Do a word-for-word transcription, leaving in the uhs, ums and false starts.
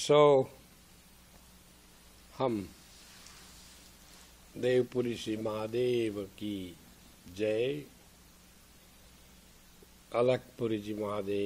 सो हम देवपुरी श्री महादेव की जय। अलकपुरी जी महादेव